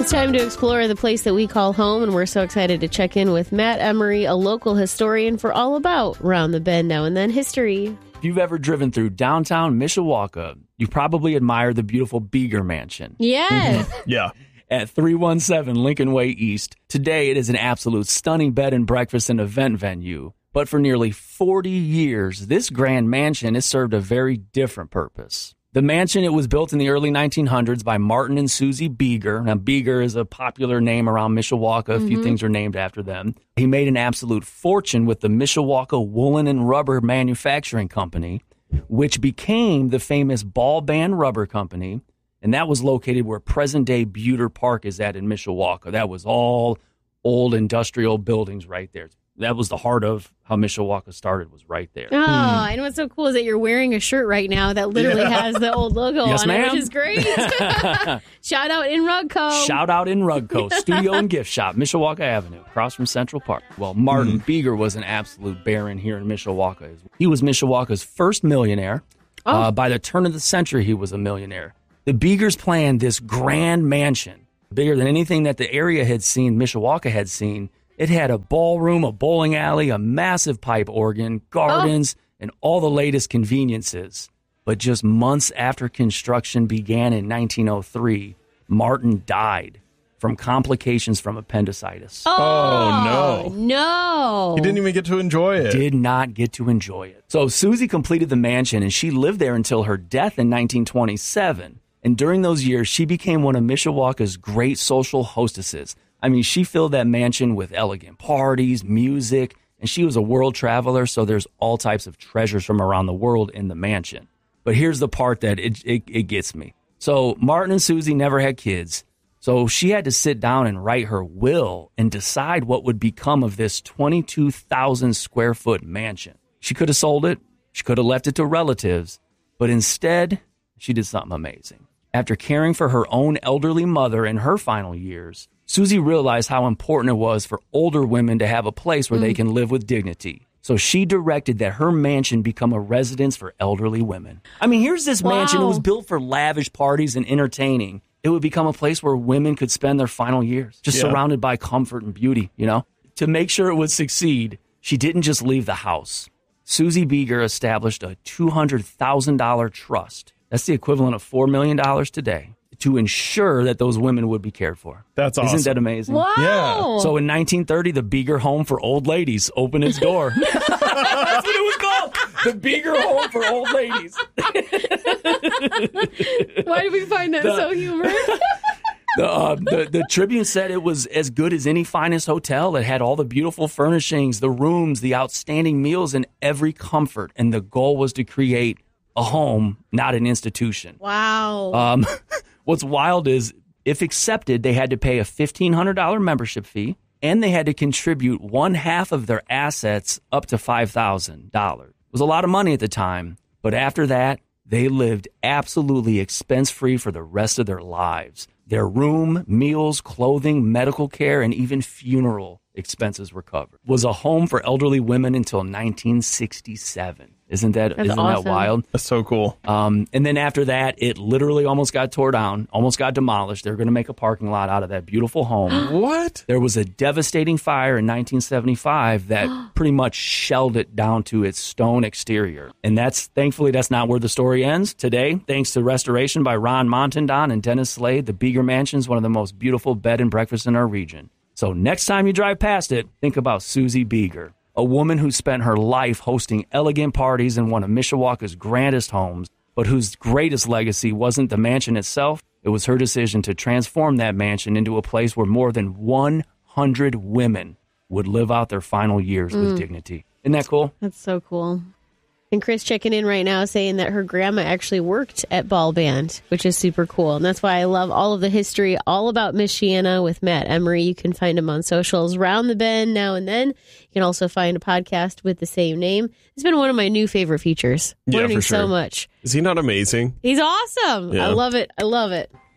It's time to explore the place that we call home, and we're so excited to check in with Matt Emery, a local historian, for all about Round the Bend Now and Then history. If you've ever driven through downtown Mishawaka, you probably admire the beautiful Beeger Mansion. Yes. Yeah. At 317 Lincoln Way East. Today, it is an absolute stunning bed and breakfast and event venue. But for nearly 40 years, this grand mansion has served a very different purpose. The mansion, it was built in the early 1900s by Martin and Susie Beeger. Now, Beeger is a popular name around Mishawaka. A few things are named after them. He made an absolute fortune with the Mishawaka Woolen and Rubber Manufacturing Company, which became the famous Ball Band Rubber Company. And that was located where present-day Buter Park is at in Mishawaka. That was all old industrial buildings right there. That was the heart of how Mishawaka started, was right there. Oh, and what's so cool is that you're wearing a shirt right now that literally has the old logo Yes, on ma'am. it, which is great. Shout out in Rugco. Shout out in Rugco, Studio and Gift Shop, Mishawaka Avenue, across from Central Park. Well, Martin Beeger was an absolute baron here in Mishawaka. He was Mishawaka's first millionaire. By the turn of the century, he was a millionaire. The Beegers planned this grand mansion, bigger than anything that the area had seen, Mishawaka had seen. It had a ballroom, a bowling alley, a massive pipe organ, gardens, and all the latest conveniences. But just months after construction began in 1903, Martin died from complications from appendicitis. Oh, no. No. He didn't even get to enjoy it. Did not get to enjoy it. So Susie completed the mansion, and she lived there until her death in 1927. And during those years, she became one of Mishawaka's great social hostesses. I mean, she filled that mansion with elegant parties, music, and she was a world traveler, so there's all types of treasures from around the world in the mansion. But here's the part that it gets me. So Martin and Susie never had kids, so she had to sit down and write her will and decide what would become of this 22,000 square foot mansion. She could have sold it, she could have left it to relatives, but instead, she did something amazing. After caring for her own elderly mother in her final years, Susie realized how important it was for older women to have a place where they can live with dignity. So she directed that her mansion become a residence for elderly women. I mean, here's this mansion. It was built for lavish parties and entertaining. It would become a place where women could spend their final years, just surrounded by comfort and beauty, you know? To make sure it would succeed, she didn't just leave the house. Susie Beeger established a $200,000 trust. That's the equivalent of $4 million today, to ensure that those women would be cared for. That's awesome. Isn't that amazing? Wow. Yeah. So in 1930, the Beeger Home for Old Ladies opened its door. That's what it was called. The Beeger Home for Old Ladies. Why did we find that so humorous? The Tribune said it was as good as any finest hotel. It had all the beautiful furnishings, the rooms, the outstanding meals, and every comfort. And the goal was to create a home, not an institution. Wow. What's wild is, if accepted, they had to pay a $1,500 membership fee, and they had to contribute 1/2 of their assets up to $5,000. It was a lot of money at the time, but after that, they lived absolutely expense-free for the rest of their lives. Their room, meals, clothing, medical care, and even funeral expenses were covered. It was a home for elderly women until 1967. Isn't that awesome. wild? That's so cool. And then after that, it literally almost got tore down, almost got demolished. They're going to make a parking lot out of that beautiful home. What? There was a devastating fire in 1975 that pretty much shelled it down to its stone exterior. And thankfully, that's not where the story ends. Today, thanks to restoration by Ron Montandon and Dennis Slade, the Beeger Mansion is one of the most beautiful bed and breakfasts in our region. So next time you drive past it, think about Susie Beeger, a woman who spent her life hosting elegant parties in one of Mishawaka's grandest homes, but whose greatest legacy wasn't the mansion itself. It was her decision to transform that mansion into a place where more than 100 women would live out their final years with dignity. Isn't that cool? That's so cool. And Chris checking in right now saying that her grandma actually worked at Ball Band, which is super cool. And that's why I love all of the history all about Michiana with Matt Emery. You can find him on socials, Round the Bend Now and Then. You can also find a podcast with the same name. It's been one of my new favorite features. Yeah, Learning for sure. so much. Is he not amazing? He's awesome. Yeah. I love it. I love it.